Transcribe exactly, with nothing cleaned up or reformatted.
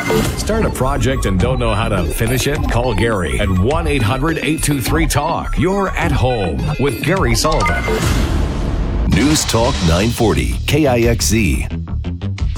Start a project and don't know how to finish it? Call Gary at one eight hundred eight two three talk. You're at home with Gary Sullivan. News Talk nine forty, K I X Z.